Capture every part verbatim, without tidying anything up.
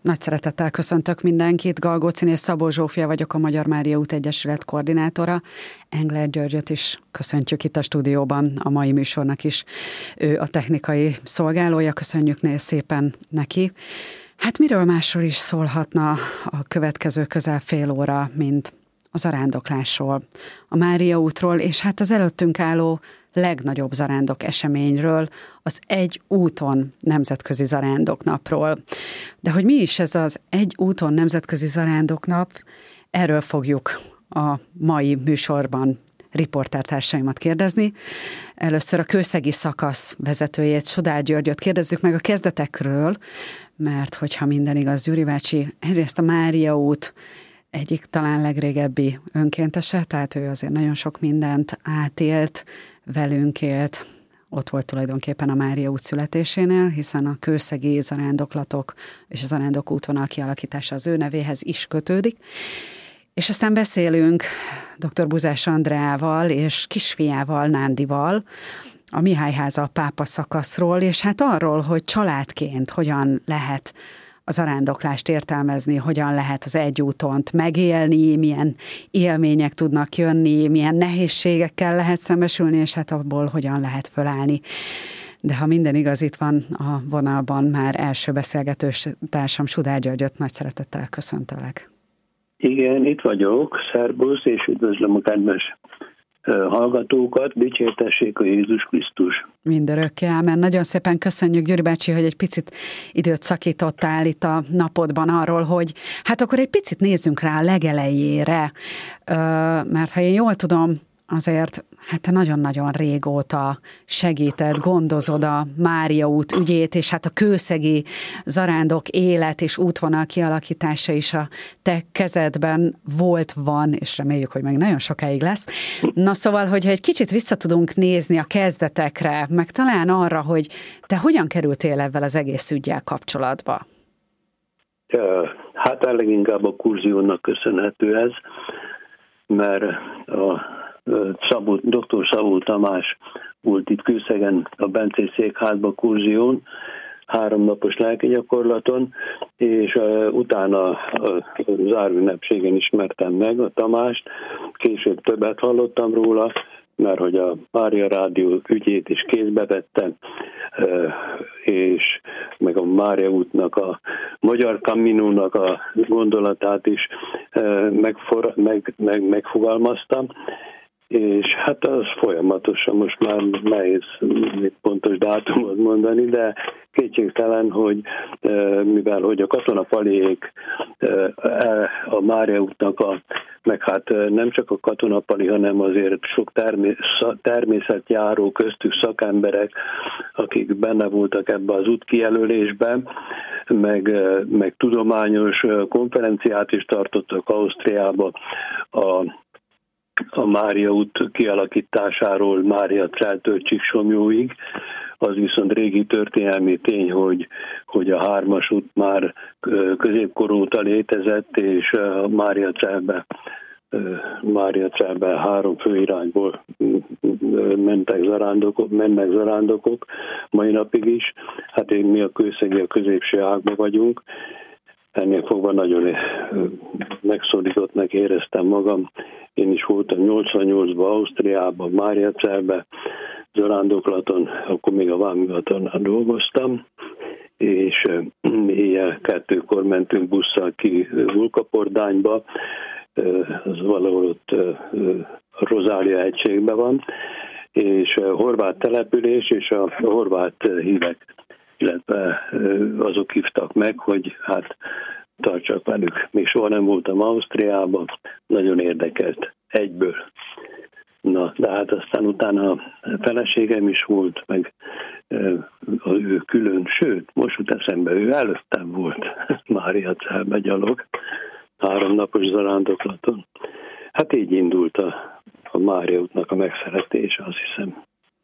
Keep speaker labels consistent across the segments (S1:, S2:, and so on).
S1: Nagy szeretettel köszöntök mindenkit, Galgócin és Szabó Zsófia vagyok, a Magyar Mária út Egyesület koordinátora. Engler Györgyöt is köszöntjük itt a stúdióban, a mai műsornak is ő a technikai szolgálója, köszönjük szépen neki. Hát miről másról is szólhatna a következő közel fél óra, mint a zarándoklásról, a Mária útról, és hát az előttünk álló legnagyobb zarándok eseményről, az Egy úton nemzetközi zarándoknapról. De hogy mi is ez az Egy úton nemzetközi zarándoknap, erről fogjuk a mai műsorban riportertársaimat kérdezni. Először a kőszegi szakasz vezetőjét, Sodár Györgyöt kérdezzük meg a kezdetekről, mert hogyha minden igaz, Gyuri bácsi, egyrészt a Mária út egyik talán legrégebbi önkéntese, tehát ő azért nagyon sok mindent átélt, velünk élt, ott volt tulajdonképpen a Mária út születésénél, hiszen a kőszegi zarándoklatok és a zarándok útvonal kialakítása az ő nevéhez is kötődik. És aztán beszélünk dr. Buzás Andreával és kisfiával, Nándival, a Mihályháza pápa szakaszról, és hát arról, hogy családként hogyan lehet a zarándoklást értelmezni, hogyan lehet az egy útont megélni, milyen élmények tudnak jönni, milyen nehézségekkel lehet szembesülni, és hát abból hogyan lehet fölállni. De ha minden igaz, itt van a vonalban már első beszélgetős társam, Sodár Györgyöt, nagy szeretettel köszöntelek.
S2: Igen, itt vagyok, szerbusz, és üdvözlöm a kedves hallgatókat, dicsértessék a Jézus Krisztus.
S1: Mindörökké, ámen. Nagyon szépen köszönjük, Gyuri bácsi, hogy egy picit időt szakítottál itt a napodban arról, hogy hát akkor egy picit nézzünk rá a legelejére, mert ha én jól tudom, azért hát te nagyon-nagyon régóta segíted, gondozod a Mária út ügyét, és hát a kőszegi zarándok élet és útvonal kialakítása is a te kezedben volt, van, és reméljük, hogy meg nagyon sokáig lesz. Na szóval, hogyha egy kicsit vissza tudunk nézni a kezdetekre, meg talán arra, hogy te hogyan kerültél ebben az egész üggyel kapcsolatba?
S2: Hát leginkább a kurziónak köszönhető ez, mert a Szabó, doktor Szabó Tamás volt itt Kőszegen a Bencés székházba kurzión, háromnapos lelki gyakorlaton, és uh, utána a zárünnepségen ismertem meg a Tamást, később többet hallottam róla, mert hogy a Mária Rádió ügyét is kézbe vettem, uh, és meg a Mária útnak, a Magyar Caminónak a gondolatát is uh, megfor, meg, meg, megfogalmaztam, és hát az folyamatosan, most már nehéz pontos dátumot mondani, de kétségtelen, hogy mivel hogy a katonapaliék a Mária útnak, a, meg hát nem csak a katonapali, hanem azért sok természetjáró, köztük szakemberek, akik benne voltak ebbe az útkijelölésben, meg, meg tudományos konferenciát is tartottak Ausztriába a a Mária út kialakításáról Mária Celtől Csíksomlyóig. Az viszont régi történelmi tény, hogy, hogy a hármas út már középkor óta létezett, és a Mária Celbe, Mária Celbe három főirányból mentek zarándokok, mennek zarándokok, mai napig is. Hát én mi a kőszegi a középső ágban vagyunk, ennél fogva nagyon megszólítottnak éreztem magam. Én is voltam nyolcvannyolcban Ausztriában, Máriacelben, zarándoklaton, akkor még a vámhivatalnál dolgoztam, és éjjel kettőkor mentünk busszal ki Vulkapordányba, az valahol ott a Rozália egységben van, és a horvát település és a horvát hívek, illetve azok hívtak meg, hogy hát tartsak velük. Még soha nem voltam Ausztriában, nagyon érdekelt egyből. Na, de hát aztán utána a feleségem is volt, meg ő külön, sőt, most jut eszembe, ő előttem volt Máriacelbe gyalog, háromnapos zarándoklaton. Hát így indult a, a Mária útnak a megszeretése, azt hiszem.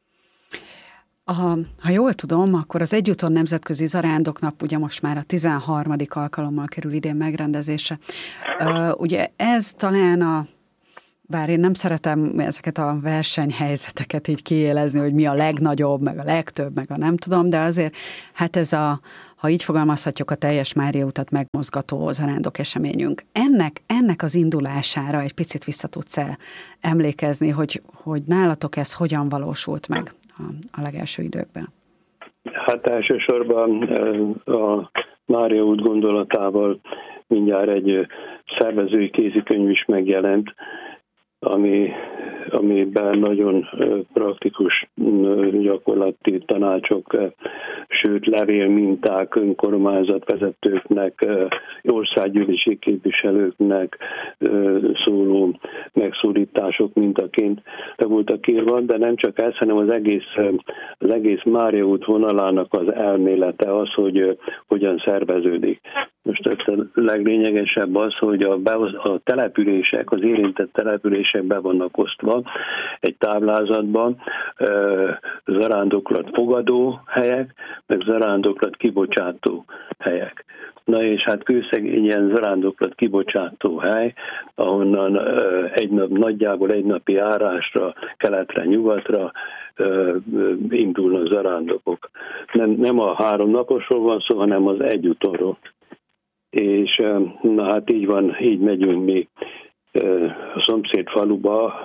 S1: A, ha jól tudom, akkor az Egy úton nemzetközi zarándoknap ugye most már a tizenharmadik alkalommal kerül idén megrendezésre. Uh, ugye ez talán a bár én nem szeretem ezeket a versenyhelyzeteket így kiélezni, hogy mi a legnagyobb, meg a legtöbb, meg a nem tudom, de azért, hát ez a, ha így fogalmazhatjuk, a teljes Mária utat megmozgató zarándok eseményünk. Ennek, ennek az indulására egy picit vissza tudsz emlékezni, hogy, hogy nálatok ez hogyan valósult meg a, a legelső időkben?
S2: Hát elsősorban a Mária út gondolatával mindjárt egy szervezői kézikönyv is megjelent, ami, amiben nagyon praktikus gyakorlati tanácsok, sőt levélminták önkormányzatvezetőknek, országgyűlési képviselőknek szóló megszólítások mintaként le voltak írva, de nem csak ez, hanem az egész, az egész Mária út vonalának az elmélete az, hogy hogyan szerveződik. Most a leglényegesebb az, hogy a, a települések, az érintett települések be vannak osztva egy táblázatban, zarándoklat fogadó helyek, meg zarándoklat kibocsátó helyek. Na és hát Kőszegény ilyen zarándoklat kibocsátó hely, ahonnan egy nap, nagyjából egy napi járásra, keletre, nyugatra indulnak zarándokok. Nem, nem a három naposról van szó, hanem az egyútonról. És na hát így van, így megyünk mi a szomszéd faluba,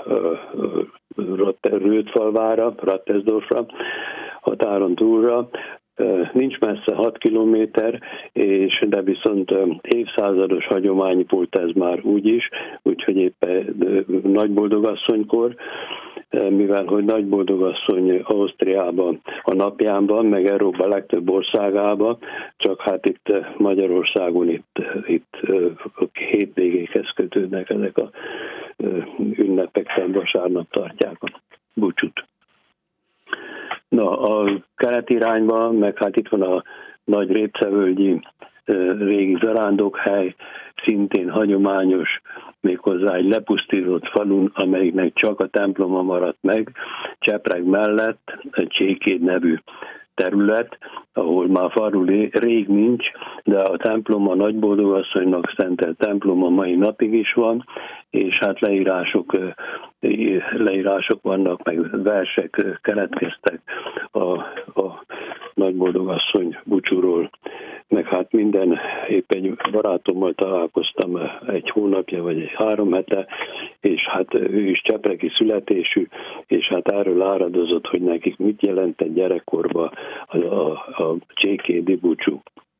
S2: Rötfalvára, Rattesdorfra, határon túlra. Nincs messze hat kilométer, és de viszont évszázados hagyomány volt ez már úgyis, úgyhogy éppen Nagyboldogasszonykor, mivel hogy Nagyboldogasszony Ausztriában a napjánban, meg Európa legtöbb országában, csak hát itt Magyarországon itt, itt hétvégékhez kötődnek ezek a ünnepek, tehát vasárnap tartják a búcsút. Na, a keleti irányban, meg hát itt van a nagy Répcevölgyi régi zarándokhely, szintén hagyományos, méghozzá egy lepusztított falun, amelyiknek csak a temploma maradt meg, Csepreg mellett egy Csékéd nevű terület, ahol már falu rég nincs, de a templom, a Nagyboldogasszonynak szentelt templom a mai napig is van, és hát leírások, leírások vannak, meg versek keletkeztek a, a Nagyboldogasszony búcsúról, meg hát minden, épp egy barátommal találkoztam egy hónapja, vagy egy három hete, és hát ő is csepregi születésű, és hát erről áradozott, hogy nekik mit jelentett gyerekkorban a, a, a csékédi búcsú.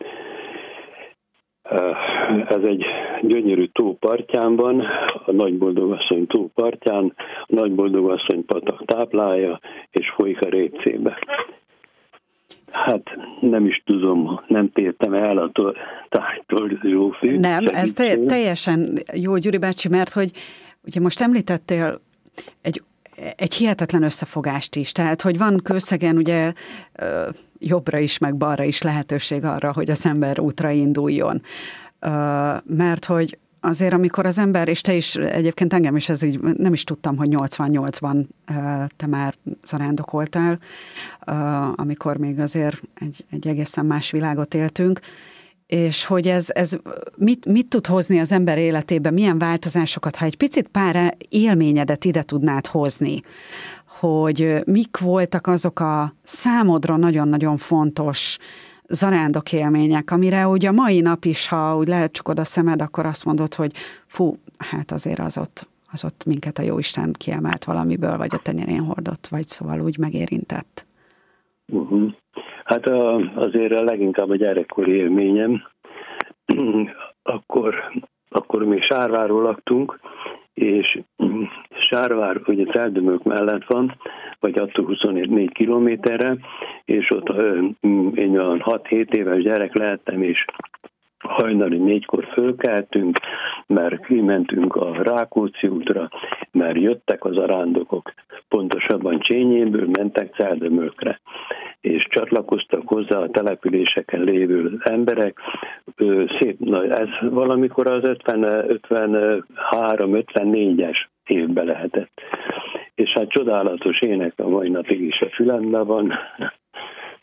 S2: Ez egy gyönyörű tó partján van, a Nagyboldogasszony tó partján, a Nagyboldogasszony patak táplálja, és folyik a Répcébe. Hát nem is tudom, nem tértem el a tájtól, Zsófi.
S1: Nem, ez te, teljesen jó, Gyuri bácsi, mert hogy ugye most említettél egy, egy hihetetlen összefogást is, tehát hogy van Kőszegen ugye jobbra is, meg balra is lehetőség arra, hogy az ember útra induljon. Mert hogy azért, amikor az ember, és te is, egyébként engem is ez így, nem is tudtam, hogy nyolcvannyolcban te már zarándokoltál, amikor még azért egy, egy egészen más világot éltünk, és hogy ez, ez mit, mit tud hozni az ember életében, milyen változásokat, ha egy picit pár élményedet ide tudnád hozni, hogy mik voltak azok a számodra nagyon-nagyon fontos zarándok élmények, amire ugye a mai nap is, ha úgy lecsukod a szemed, akkor azt mondod, hogy fú, hát azért az ott, az ott minket a Jóisten kiemelt valamiből, vagy a tenyerén hordott, vagy szóval úgy megérintett.
S2: Uh-huh. Hát a, azért a leginkább a gyerekkori élményem. akkor, akkor még Sárváron laktunk, és Sárvár ugye Celdömök mellett van, vagy attól huszonnégy kilométerre, és ott én olyan hat-hét éves gyerek lehettem, és hajnali négykor fölkeltünk, mert kimentünk a Rákóczi útra, mert jöttek az zarándokok, pontosabban Csényéből mentek Celdömökre, és csatlakoztak hozzá a településeken lévő emberek. Szép, na, ez valamikor az ötvenhárom ötvennégyes évben lehetett. És hát csodálatos ének a mai napig is a fülemben van.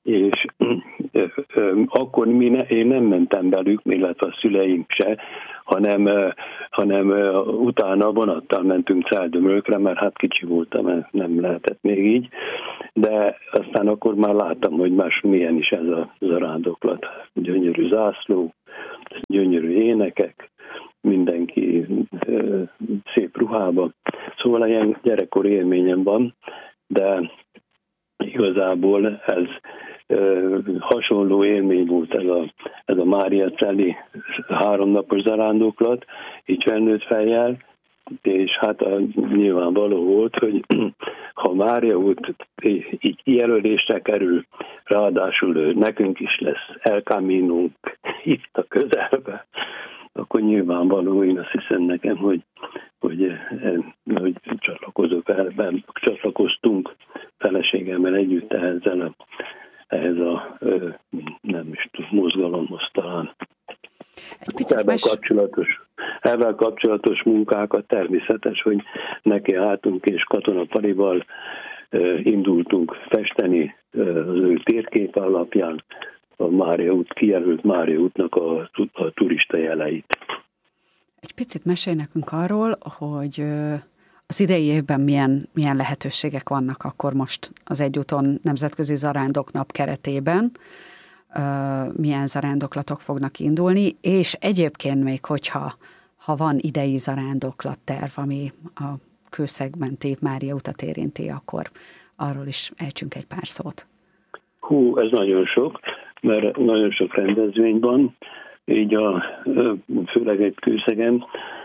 S2: és akkor mi ne, én nem mentem velük, illetve a szüleim se, hanem, hanem utána vonattal mentünk Cáldömölkre, mert hát kicsi voltam, nem lehetett még így, de aztán akkor már láttam, hogy más milyen is ez a zarándoklat. Gyönyörű zászló, gyönyörű énekek, mindenki szép ruhába. Szóval ilyen gyerekkori élményem van, de igazából ez hasonló élmény volt ez a, ez a Máriacelli háromnapos zarándoklat, így felnőtt fejjel, és hát a, nyilvánvaló volt, hogy ha Mária út így jelölésre kerül, ráadásul nekünk is lesz El Caminónk itt a közelben, akkor nyilvánvaló, én azt hiszem nekem, hogy, hogy, hogy csatlakozok el, csatlakoztunk feleségemmel együtt ehhez a, ehhez a nem is tudom, mozgalomhoz talán. Ezzel kapcsolatos, ezzel kapcsolatos munkákat természetes, hogy neki álltunk és Katonapalival indultunk festeni az ő térkép alapján a Mária út, kijelölt Mária útnak a, a turista jeleit.
S1: Egy picit mesélj nekünk arról, hogy az idei évben milyen, milyen lehetőségek vannak akkor most az Egyúton Nemzetközi Zarándoknap keretében, milyen zarándoklatok fognak indulni, és egyébként még, hogyha ha van idei zarándoklatterv, ami a kőszegmenti Mária utat érinti, akkor arról is ejtsünk egy pár szót.
S2: Hú, ez nagyon sok, mert nagyon sok rendezvény van, így a, főleg egy Kőszegen.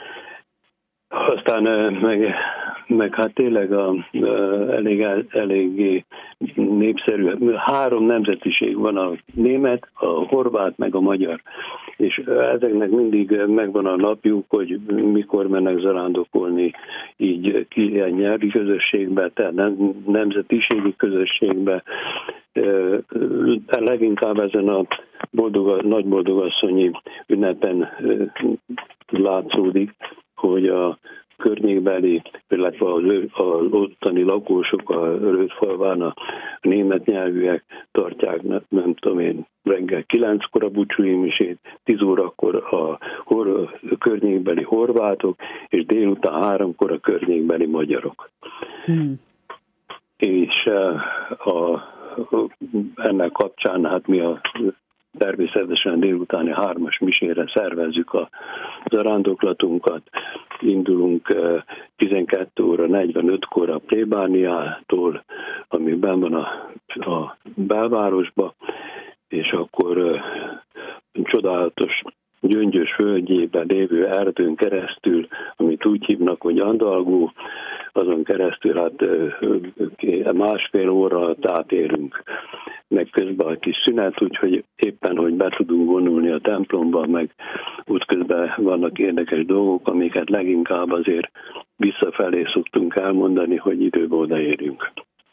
S2: Aztán meg, meg hát tényleg a, a, elég, eléggé népszerű. Három nemzetiség van, a német, a horvát, meg a magyar. És ezeknek mindig megvan a napjuk, hogy mikor mennek zarándokolni így ilyen nyelvi közösségbe, tehát nemzetiségi közösségbe. Leginkább ezen a boldog, nagy boldogasszonyi ünnepen látszódik, hogy a környékbeli, illetve az, az ottani lakósok a Rödfalván, a német nyelvűek tartják, nem, nem tudom én, reggel kilenckor a búcsúi misét, tíz órakor a, hor, a környékbeli horvátok, és délután háromkor a környékbeli magyarok. Hmm. És a, a, ennek kapcsán hát mi a természetesen délutáni hármas misére szervezzük a zarándoklatunkat. Indulunk tizenkét óra negyvenötkor a plébániától, ami benn van a, a belvárosba, és akkor csodálatos gyöngyös völgyében lévő erdőn keresztül, amit úgy hívnak, hogy Andalgó, azon keresztül hát másfél óra alatt átérünk, meg közben a kis szünet, úgyhogy éppen, hogy be tudunk vonulni a templomba, meg útközben vannak érdekes dolgok, amiket leginkább azért visszafelé szoktunk elmondani, hogy időben odaérjünk.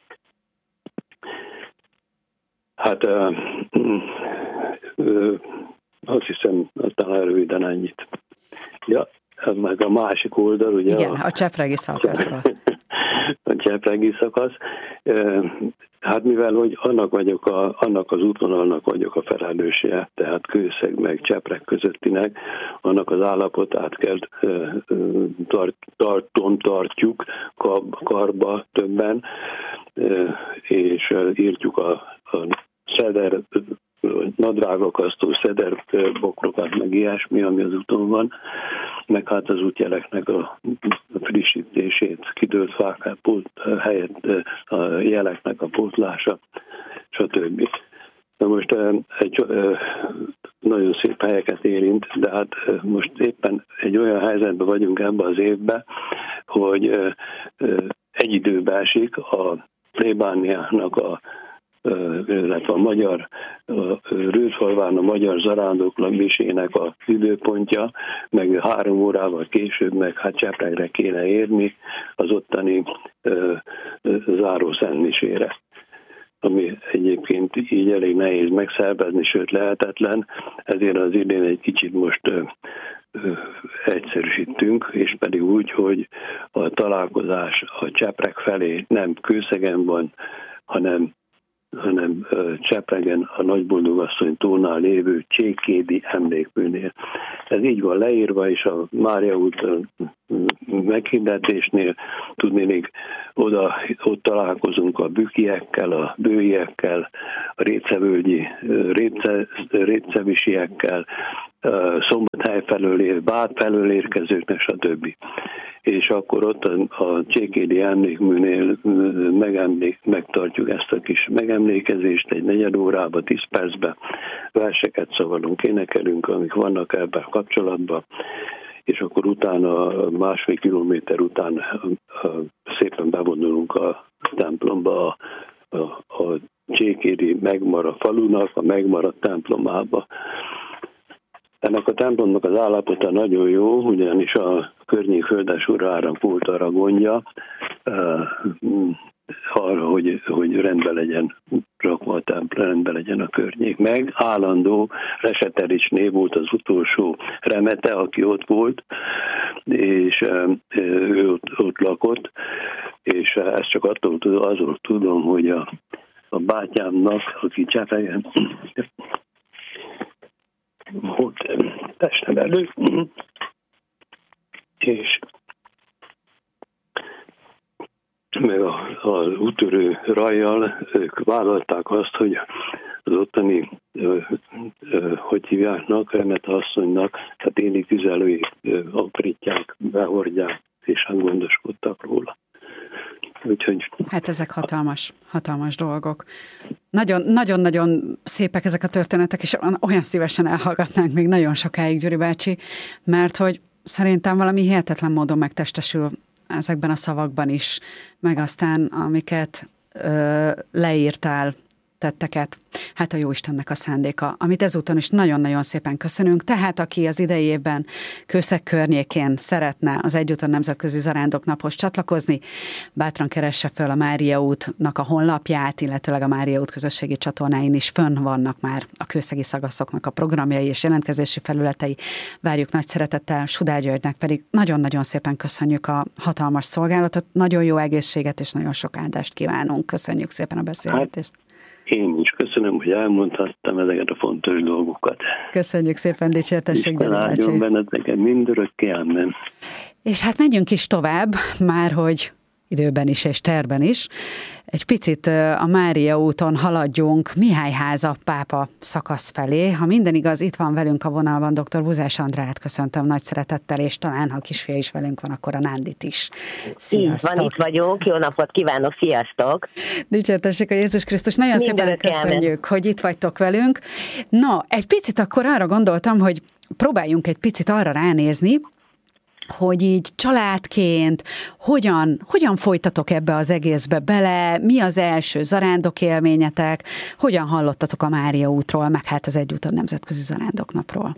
S2: Hát uh, uh, azt hiszem, talán röviden ennyit. Ja, meg a másik oldal, ugye?
S1: Igen, a, a csepregi szakaszról.
S2: A csepregi szakasz. Hát mivel, hogy annak vagyok, a, annak az útvonalnak vagyok a felelőse, tehát Kőszeg meg Csepreg közöttinek, annak az állapotát kell tart, tartom, tartjuk karba többen, és írtjuk a, a szeder, nadrágakasztó szederbokrokat, meg ilyesmi, ami az úton van, meg hát az útjeleknek a frissítését, kidőlt fák helyett a jeleknek a pótlása, stb. Na most egy nagyon szép helyeket érint, de hát most éppen egy olyan helyzetben vagyunk ebben az évben, hogy egy időben esik a plébániának a illetve a magyar Rődfalván a magyar zarándoklat misének a időpontja, meg három órával később meg hát Csepregre kéne érni az ottani záró szentmisére, ami egyébként így elég nehéz megszervezni, sőt lehetetlen, ezért az idén egy kicsit most ö, ö, egyszerűsítünk, és pedig úgy, hogy a találkozás a Csepreg felé nem Kőszegen van, hanem hanem Csepregen a Nagyboldogasszony tónál lévő Csékédi emlékműnél. Ez így van leírva, és a Mária út meghirdetésnél tudnélik, oda, ott találkozunk a bükiekkel, a bőiekkel, a récevölgyi réce, récevisiekkel, Szombathely felől ér, Bát felől érkezőknek, stb. És akkor ott a, a Csékédi emlékműnél megemlék, megtartjuk ezt a kis megemlékezést egy negyed órába, tíz percben, verseket szavalunk, énekelünk, amik vannak ebben kapcsolatban, és akkor utána, másfél kilométer után szépen bevonulunk a templomba, a, a, a Csékédi megmaradt falunak, a megmaradt templomába. Ennek a templomnak az állapota nagyon jó, ugyanis a környék földesurára volt arra gondja, arra, hogy, hogy rendben legyen rakva a templom, rendben legyen a környék. Meg állandó Resetericsné volt az utolsó remete, aki ott volt, és ő ott, ott lakott, és ezt csak attól tudom, azról tudom, hogy a, a bátyámnak, aki Csepegen volt testnevelő, és meg az úttörő rajjal ők vállalták azt, hogy az ottani, hogy hívjáknak, Remete asszonynak, tehát éli tüzelői aprítják, behordják, és hát gondoskodtak róla. Úgyhogy...
S1: Hát ezek hatalmas, hatalmas dolgok. Nagyon, nagyon-nagyon szépek ezek a történetek, és olyan szívesen elhallgatnánk még nagyon sokáig, Gyuri bácsi, mert hogy szerintem valami hihetetlen módon megtestesül ezekben a szavakban is, meg aztán amiket ö, leírtál, tetteket. Hát a Jóistennek a szándéka, amit ezúton is nagyon-nagyon szépen köszönünk. Tehát aki az idei évben Kőszeg környékén szeretne az Egyúton Nemzetközi Zarándoknaphoz csatlakozni, bátran keresse föl a Mária útnak a honlapját, illetőleg a Mária út közösségi csatornáin is fönn vannak már a kőszegi szagaszoknak a programjai és jelentkezési felületei. Várjuk nagy szeretettel, Sudár Györgynek pedig nagyon-nagyon szépen köszönjük a hatalmas szolgálatot, nagyon jó egészséget és nagyon sok áldást kívánunk. Köszönjük szépen a beszélgetést.
S2: Én is köszönöm, hogy elmondhattam ezeket a fontos dolgokat.
S1: Köszönjük szépen, dicsértesség, Gyuri bácsi.
S2: Isten áldjon benneteket mindörökké, amen.
S1: És hát menjünk is tovább, már hogy időben is és terben is. Egy picit a Mária úton haladjunk Mihályháza pápa szakasz felé. Ha minden igaz, itt van velünk a vonalban dr. Buzás Andrát, köszöntöm nagy szeretettel, és talán, ha kisfia is velünk van, akkor a Nándit is.
S3: Sziasztok! Így van, itt vagyunk, jó napot kívánok, sziasztok!
S1: Dicsértessék a Jézus Krisztus, nagyon minden szépen köszönjük, elmen. hogy itt vagytok velünk. Na, egy picit akkor arra gondoltam, hogy próbáljunk egy picit arra ránézni, hogy így családként hogyan, hogyan folytatok ebbe az egészbe bele, mi az első zarándok élményetek, hogyan hallottatok a Mária útról, meg hát az Egyúton Nemzetközi Zarándoknapról?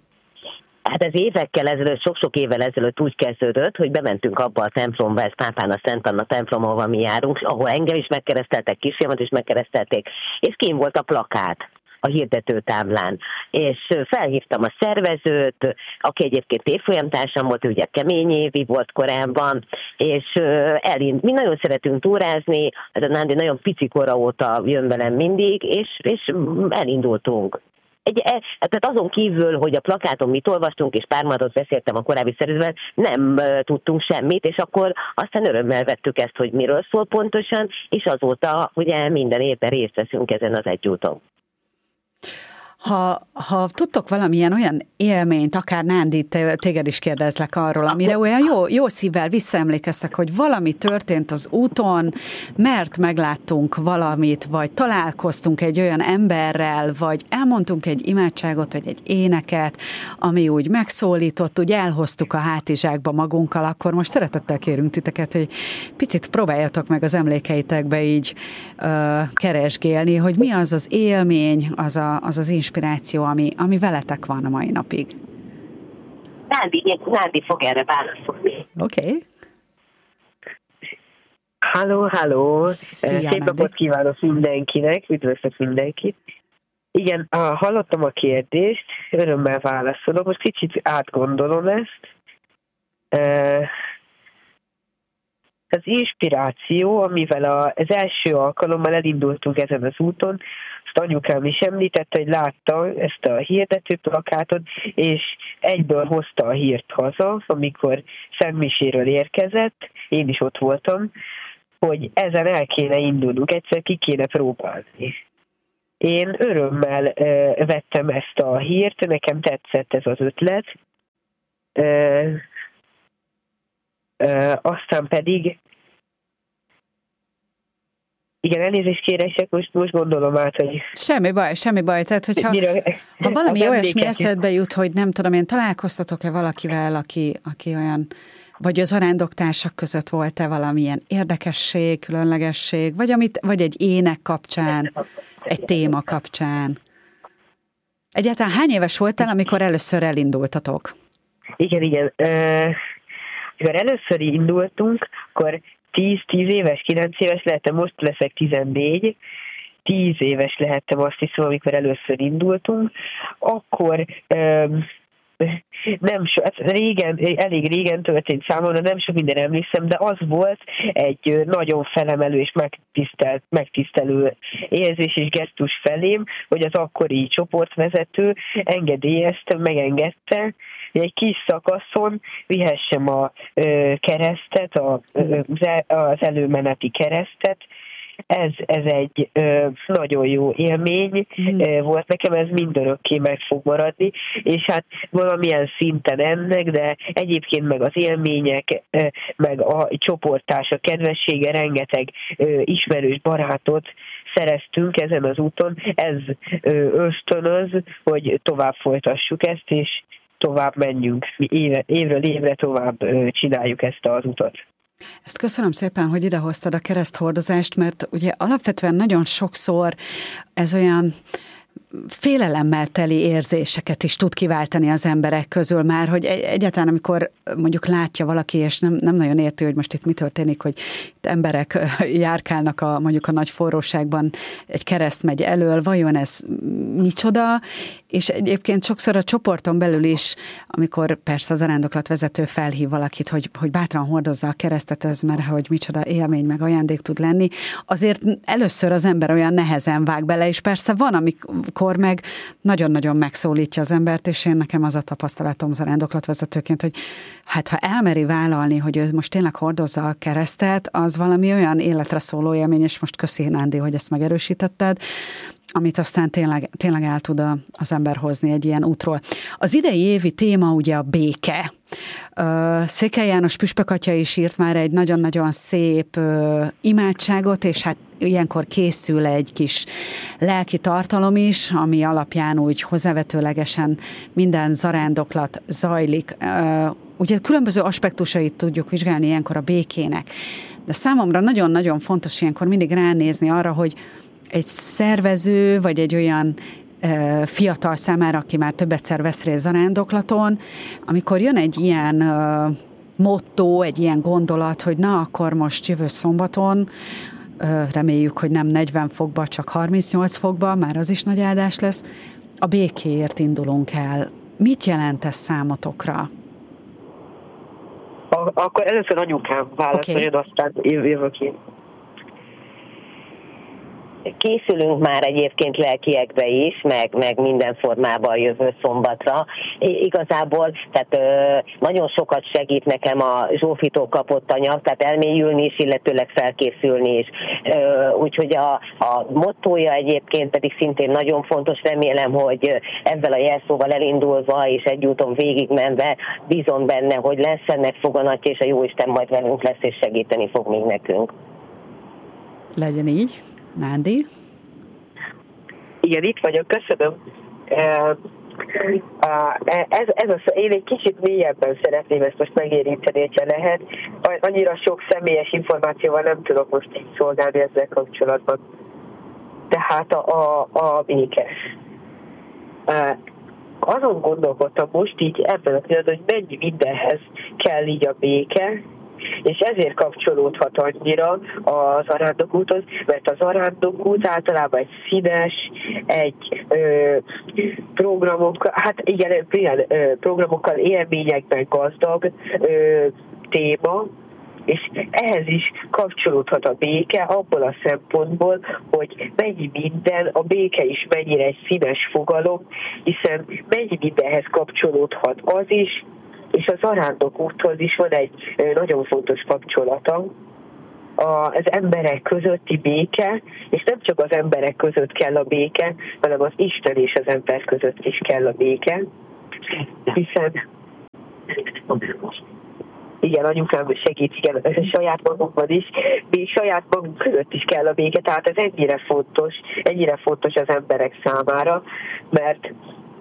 S3: Hát ez évekkel ezelőtt, sok-sok évvel ezelőtt úgy kezdődött, hogy bementünk abba a templomba, ez Pápán a Szent Anna templom, ahol mi járunk, ahol engem is megkereszteltek, kisfiamat is megkeresztelték, és kín volt a plakát a hirdetőtáblán. És felhívtam a szervezőt, aki egyébként évfolyamtársam volt, ugye Kemény Évi volt korábban, és elind, mi nagyon szeretünk túrázni, ez a Nándi nagyon pici kora óta jön velem mindig, és, és elindultunk. Egy, tehát azon kívül, hogy a plakáton mit olvastunk, és pár mondatot beszéltem a korábbi szervezővel, nem tudtunk semmit, és akkor aztán örömmel vettük ezt, hogy miről szól pontosan, és azóta ugye minden évben részt veszünk ezen az Egyúton.
S1: Ha, ha tudtok valamilyen olyan élményt, akár Nándi, téged is kérdezlek arról, amire olyan jó, jó szívvel visszaemlékeztek, hogy valami történt az úton, mert megláttunk valamit, vagy találkoztunk egy olyan emberrel, vagy elmondtunk egy imádságot, vagy egy éneket, ami úgy megszólított, úgy elhoztuk a hátizsákba magunkkal, akkor most szeretettel kérünk titeket, hogy picit próbáljatok meg az emlékeitekbe így uh, keresgélni, hogy mi az az élmény, az a, az, az inspiráció, inspiráció, ami, ami veletek van a mai napig.
S3: Nándi, Nándi fog erre válaszolni.
S1: Oké. Okay.
S4: Halló, halló! Szép napot kívánok mindenkinek, üdvözlök mindenkit. Igen, hallottam a kérdést, örömmel válaszolok, most kicsit átgondolom ezt. az inspiráció, amivel az első alkalommal elindultunk ezen az úton, azt anyukám is említette, hogy látta ezt a hirdető plakátot, és egyből hozta a hírt haza, amikor Szentmiséről érkezett, én is ott voltam, hogy ezen el kéne indulnunk, egyszer ki kéne próbálni. Én örömmel uh, vettem ezt a hírt, nekem tetszett ez az ötlet, uh, uh, aztán pedig igen, elnézést kérek, most, most gondolom át, hogy...
S1: Semmi baj, semmi baj. Tehát, hogyha mire, ha valami olyasmi eszedbe jut, hogy nem tudom én, találkoztatok-e valakivel, aki, aki olyan, vagy az arándoktársak között volt-e valamilyen érdekesség, különlegesség, vagy, amit, vagy egy ének kapcsán, egy téma kapcsán. Egyáltalán hány éves voltál, amikor először elindultatok?
S4: Igen, igen. Uh, amikor először indultunk, akkor tíz-tíz éves, kilenc éves lehettem, most leszek tizennégy, tíz éves lehettem, azt hiszem, amikor először indultunk, akkor um, nem so, hát régen, elég régen történt számomra, nem sok minden emlékszem, de az volt egy nagyon felemelő és megtisztelt, megtisztelő érzés és gesztus felém, hogy az akkori csoportvezető engedélyezte, megengedte, hogy egy kis szakaszon vihessem a ö, keresztet, a, ö, az előmeneti keresztet. Ez, ez egy ö, nagyon jó élmény mm. volt nekem, ez mindörökké meg fog maradni, és hát valamilyen szinten ennek, de egyébként meg az élmények, ö, meg a csoporttársak kedvessége, rengeteg ö, ismerős barátot szereztünk ezen az úton, ez ö, ösztönöz, hogy tovább folytassuk ezt, és tovább menjünk, éve, évről évre tovább ö, csináljuk ezt az utat.
S1: Ezt köszönöm szépen, hogy idehoztad a kereszthordozást, mert ugye alapvetően nagyon sokszor ez olyan félelemmel teli érzéseket is tud kiváltani az emberek közül már, hogy egyáltalán amikor mondjuk látja valaki, és nem, nem nagyon érti, hogy most itt mi történik, hogy itt emberek járkálnak a, mondjuk a nagy forróságban, egy kereszt megy elől, vajon ez micsoda? És egyébként sokszor a csoporton belül is, amikor persze az arándoklatvezető felhív valakit, hogy, hogy bátran hordozza a keresztet, ez már, hogy micsoda élmény meg ajándék tud lenni, azért először az ember olyan nehezen vág bele, és persze van, amikor meg nagyon-nagyon megszólítja az embert, és én nekem az a tapasztalatom az arándoklatvezetőként, hogy hát ha elmeri vállalni, hogy ő most tényleg hordozza a keresztet, az valami olyan életre szóló élmény, és most köszi, Nándi, hogy ezt megerősítetted, amit aztán tényleg, tényleg el tud a, az ember hozni egy ilyen útról. Az idei évi téma ugye a béke. Székely János püspökatya is írt már egy nagyon-nagyon szép imádságot, és hát ilyenkor készül egy kis lelki tartalom is, ami alapján úgy hozzávetőlegesen minden zarándoklat zajlik. Ugye különböző aspektusait tudjuk vizsgálni ilyenkor a békének, de számomra nagyon-nagyon fontos ilyenkor mindig ránézni arra, hogy egy szervező, vagy egy olyan e, fiatal számára, aki már többetszer vesz részt zarándoklaton, amikor jön egy ilyen e, motto, egy ilyen gondolat, hogy na, akkor most jövő szombaton, e, reméljük, hogy nem negyven fokba, csak harmincnyolc fokba, már az is nagy áldás lesz, a békéért indulunk el. Mit jelent ez számotokra?
S4: A, akkor először anyukám válaszoljon, okay. Aztán jövök én.
S3: Készülünk már egyébként lelkiekbe is, meg, meg minden formában a jövő szombatra. Igazából tehát ö, nagyon sokat segít nekem a Zsófitól kapott anyag, tehát elmélyülni is, illetőleg felkészülni is. Ö, úgyhogy a, a mottója egyébként pedig szintén nagyon fontos, remélem, hogy ezzel a jelszóval elindulva és egy úton végigmenve bízom benne, hogy lesz ennek foganatja, és a Jóisten majd velünk lesz, és segíteni fog még nekünk.
S1: Legyen így. Nándi?
S4: Igen, itt vagyok, köszönöm. Ez, ez a, én egy kicsit mélyebben szeretném ezt most megérinteni, hogyha lehet. Annyira sok személyes információval nem tudok most így szolgálni ezzel kapcsolatban. Tehát a, a, a béke. Azon gondolkodtam most így ebben a pillanatban, hogy mennyi mindenhez kell így a béke, és ezért kapcsolódhat annyira az arándokúthoz, mert az arándokút általában egy színes, egy ö, programokkal, hát igen, ilyen ö, programokkal, élményekben gazdag ö, téma, És ehhez is kapcsolódhat a béke abból a szempontból, hogy mennyi minden, a béke is mennyire egy színes fogalom, hiszen mennyi mindenhez kapcsolódhat az is, és az zarándok úthoz is van egy nagyon fontos kapcsolata, az emberek közötti béke, és nem csak az emberek között kell a béke, hanem az Isten és az ember között is kell a béke, hiszen igen, anyukám segít, igen, saját magunkban is, még saját magunk között is kell a béke, tehát ez ennyire fontos, ennyire fontos az emberek számára, mert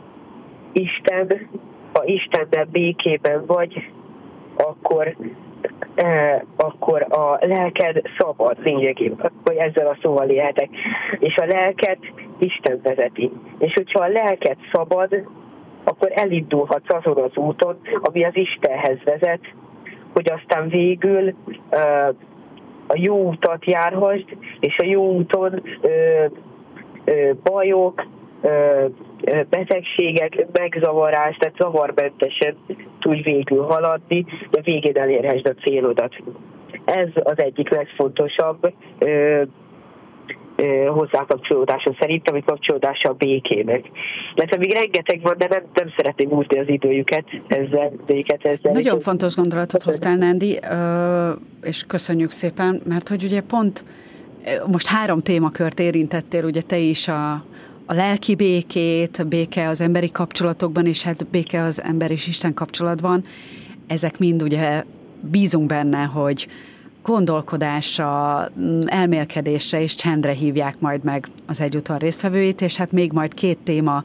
S4: Isten, ha Istennel békében vagy, akkor, eh, akkor a lelked szabad lényegében, hogy ezzel a szóval élhetek, és a lelket Isten vezeti. És hogyha a lelked szabad, akkor elindulhatsz azon az úton, ami az Istenhez vezet, hogy aztán végül uh, a jó utat járhassd, és a jó úton uh, uh, bajok, uh, betegségek, megzavarás, tehát zavarmentesen tudj végül haladni, de végén elérhessd a célodat. Ez az egyik legfontosabb uh, hozzákapcsolódása szerintem, hogy kapcsolódása a békének. Mert még rengeteg van, de nem, nem szeretném úszni az időjüket ezzel. ezzel
S1: Nagyon ezzel. Fontos gondolatot hoztál, Nándi, és köszönjük szépen, mert hogy ugye pont most három témakört érintettél, ugye te is a, a lelki békét, a béke az emberi kapcsolatokban, és hát béke az ember és Isten kapcsolatban. Ezek mind ugye bízunk benne, hogy gondolkodásra, elmélkedésre és csendre hívják majd meg az egyúton résztvevőit, és hát még majd két téma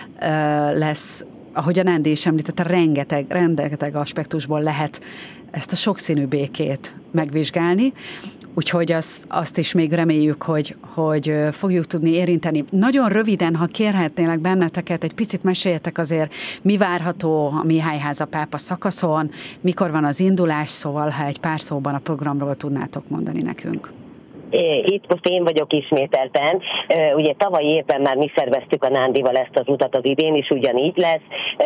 S1: lesz, ahogy a Nándi is említette, rengeteg, rengeteg aspektusból lehet ezt a sokszínű békét megvizsgálni, úgyhogy azt, azt is még reméljük, hogy, hogy fogjuk tudni érinteni. Nagyon röviden, ha kérhetnélek benneteket, egy picit meséljetek azért, mi várható a Mihályháza pápa szakaszon, mikor van az indulás, szóval ha egy pár szóban a programról tudnátok mondani nekünk.
S3: Itt most én vagyok ismételten. Ugye tavalyi évben már mi szerveztük a Nándival ezt az utat, az idén is ugyanígy lesz.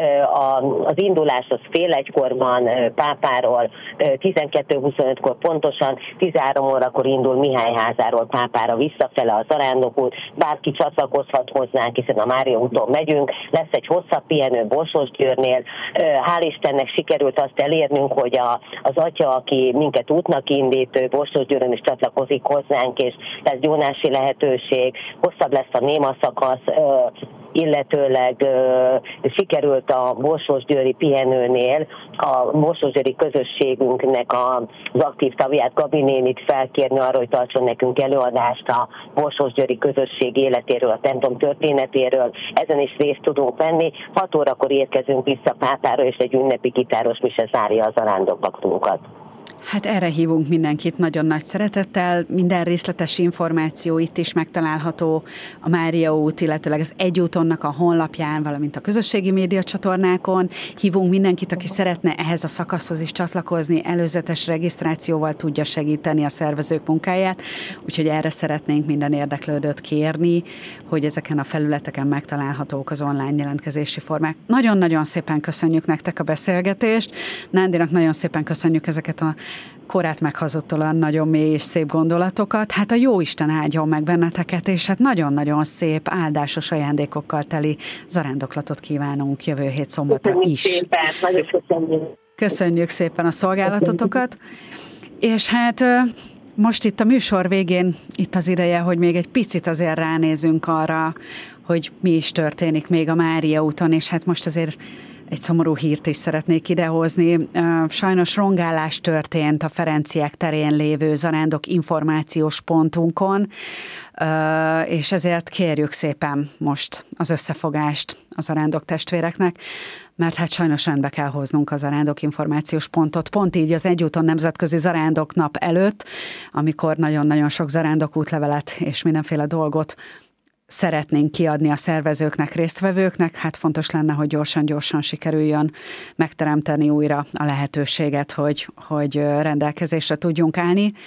S3: Az indulás az fél egykor van Pápáról, tizenkettő huszonötkor pontosan, tizenhárom órakor indul Mihályházáról Pápára visszafele a zarándokút. Bárki csatlakozhat hozzánk, hiszen a Mária úton megyünk. Lesz egy hosszabb pihenő Borsós-Győrnél. Hál' Istennek sikerült azt elérnünk, hogy a, az atya, aki minket útnak indít, Borsós-Győrön is csatlakozik hozzá, és ez gyónási lehetőség, hosszabb lesz a néma szakasz, illetőleg sikerült a Borsós-Győri pihenőnél a Borsós-Győri közösségünknek az aktív tagját, Gabi nénit felkérni arra, hogy tartson nekünk előadást a Borsós-Győri közösség életéről, a templom történetéről. Ezen is részt tudunk venni. hat órakor érkezünk vissza Pápára, és egy ünnepi gitáros mise zárja az arándokbaktunkat.
S1: Hát erre hívunk mindenkit nagyon nagy szeretettel, minden részletes információ itt is megtalálható a Mária út, illetőleg az Egyútonnak a honlapján, valamint a közösségi média csatornákon. Hívunk mindenkit, aki szeretne ehhez a szakaszhoz is csatlakozni, előzetes regisztrációval tudja segíteni a szervezők munkáját, úgyhogy erre szeretnénk minden érdeklődőt kérni, hogy ezeken a felületeken megtalálhatók az online jelentkezési formák. Nagyon-nagyon szépen köszönjük nektek a beszélgetést, Nándinak nagyon szépen köszönjük ezeket a korát meghazudtalan nagyon mély és szép gondolatokat. Hát a Jóisten áldjon meg benneteket, és hát nagyon-nagyon szép, áldásos ajándékokkal teli zarándoklatot kívánunk jövő hét szombatra is.
S3: Szépen, nagyon köszönjük.
S1: Köszönjük szépen a szolgálatotokat. És hát most itt a műsor végén itt az ideje, hogy még egy picit azért ránézünk arra, hogy mi is történik még a Mária úton, és hát most azért egy szomorú hírt is szeretnék idehozni. Sajnos rongálás történt a Ferenciek terén lévő zarándok információs pontunkon, és ezért kérjük szépen most az összefogást a zarándok testvéreknek, mert hát sajnos rendbe kell hoznunk a zarándok információs pontot. Pont így az Egyúton Nemzetközi Zarándok Nap előtt, amikor nagyon-nagyon sok zarándok útlevelet és mindenféle dolgot szeretnénk kiadni a szervezőknek, résztvevőknek, hát fontos lenne, hogy gyorsan-gyorsan sikerüljön megteremteni újra a lehetőséget, hogy, hogy rendelkezésre tudjunk állni.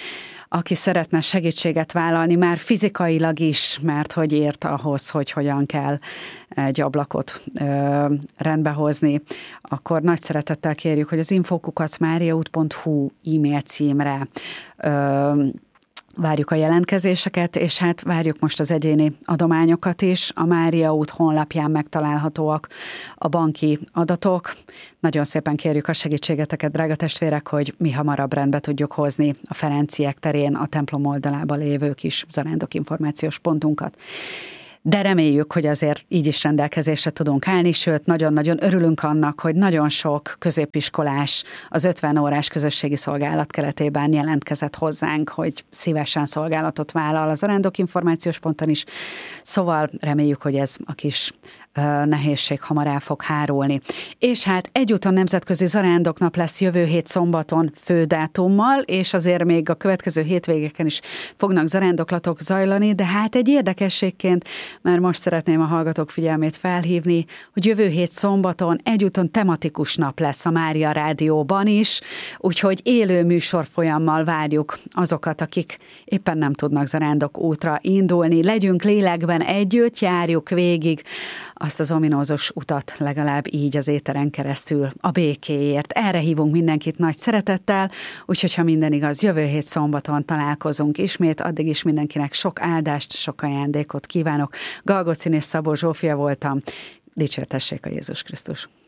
S1: aki szeretne segítséget vállalni, már fizikailag is, mert hogy ért ahhoz, hogy hogyan kell egy ablakot ö, rendbehozni, akkor nagy szeretettel kérjük, hogy az info kukac mariaút pont hu e-mail címre ö, várjuk a jelentkezéseket, és hát várjuk most az egyéni adományokat is. A Mária út honlapján megtalálhatóak a banki adatok. Nagyon szépen kérjük a segítségeteket, drága testvérek, hogy mi hamarabb rendbe tudjuk hozni a Ferenciek terén a templom oldalában lévő kis zarándok információs pontunkat. De reméljük, hogy azért így is rendelkezésre tudunk állni, sőt, nagyon-nagyon örülünk annak, hogy nagyon sok középiskolás az ötven órás közösségi szolgálat keretében jelentkezett hozzánk, hogy szívesen szolgálatot vállal az Zarándok információs ponton is. Szóval reméljük, hogy ez a kis nehézség hamar el fog hárulni. És hát egyúton nemzetközi zarándoknap lesz jövő hét szombaton fődátummal, és azért még a következő hétvégeken is fognak zarándoklatok zajlani, de hát egy érdekességként, mert most szeretném a hallgatók figyelmét felhívni, hogy jövő hét szombaton egyúton tematikus nap lesz a Mária Rádióban is, úgyhogy élő műsorfolyammal várjuk azokat, akik éppen nem tudnak zarándok útra indulni. Legyünk lélekben együtt, járjuk végig azt az ominózus utat legalább így az éteren keresztül a békéért. Erre hívunk mindenkit nagy szeretettel, úgyhogy ha minden igaz, jövő hét szombaton találkozunk ismét, addig is mindenkinek sok áldást, sok ajándékot kívánok. Galgocin és Szabó Zsófia voltam. Dicsértessék a Jézus Krisztus!